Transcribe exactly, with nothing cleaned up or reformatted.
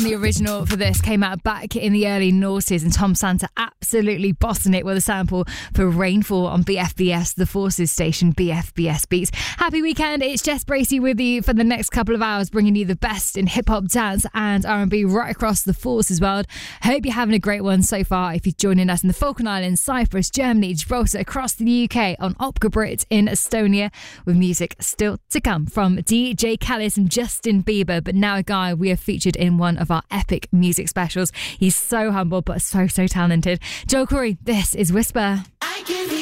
The original for this came out back in the early noughties, and Tom Santa absolutely bossing it with a sample for Rainfall on B F B S, the Forces station, B F B S Beats. Happy weekend. It's Jess Bracey with you for the next couple of hours, bringing you the best in hip-hop, dance and R and B right across the Forces world. Hope you're having a great one so far. If you're joining us in the Falkland Islands, Cyprus, Germany, Gibraltar, across the U K, on Opca Brit in Estonia, with music still to come from D J Khaled and Justin Bieber. But now a guy we have featured in one of our epic music specials. He's so humble but so so talented. Joel Corey, this is Whisper.